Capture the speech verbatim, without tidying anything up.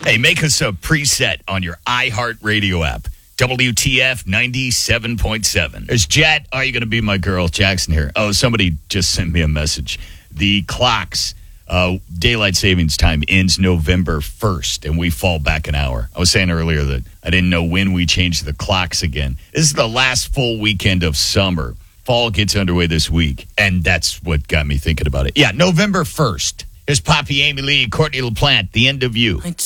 Hey, make us a preset on your iHeartRadio app. W T F ninety-seven point seven. There's Jet. Are you going to be my girl? Jackson here. Oh, somebody just sent me a message. The clocks, uh, daylight savings time ends November first, and we fall back an hour. I was saying earlier that I didn't know when we changed the clocks again. This is the last full weekend of summer. Fall gets underway this week, and that's what got me thinking about it. Yeah, November first. Here's Poppy, Amy Lee, Courtney LaPlante, The End of You.